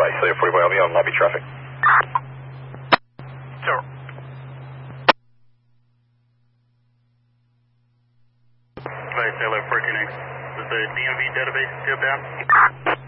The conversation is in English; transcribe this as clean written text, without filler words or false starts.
Cellular 40 by LV on lobby traffic. Sure. Cellular 14X. Is the DMV database still down?